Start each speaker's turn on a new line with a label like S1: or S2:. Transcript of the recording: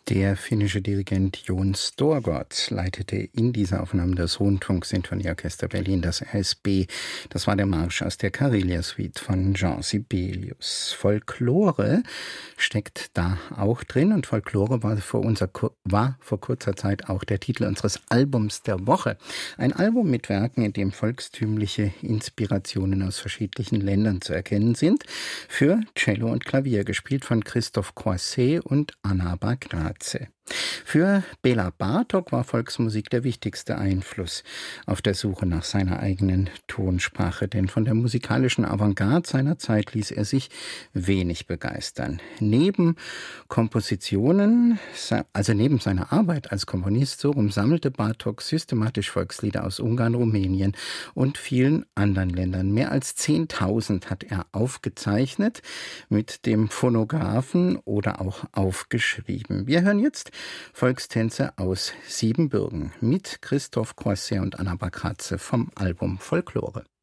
S1: Der finnische Dirigent Jon Storgård leitete in dieser Aufnahme das Rundfunksinfonieorchester Berlin, das RSB. Das war der Marsch aus der Karelia-Suite von Jean Sibelius. Folklore steckt da auch drin und Folklore war vor kurzer Zeit auch der Titel unseres Albums der Woche. Ein Album mit Werken, in dem volkstümliche Inspirationen aus verschiedenen Ländern zu erkennen sind. Für Cello und Klavier, gespielt von Christoph Croisset und Anna Bagnace. Für Bela Bartók war Volksmusik der wichtigste Einfluss auf der Suche nach seiner eigenen Tonsprache, denn von der musikalischen Avantgarde seiner Zeit ließ er sich wenig begeistern. Neben Kompositionen, also neben seiner Arbeit als Komponist, so sammelte Bartók systematisch Volkslieder aus Ungarn, Rumänien und vielen anderen Ländern. Mehr als 10.000 hat er aufgezeichnet mit dem Phonographen oder auch aufgeschrieben. Wir hören jetzt Volkstänze aus Siebenbürgen mit Christoph Croisset und Anna Bagnace vom Album Folklore.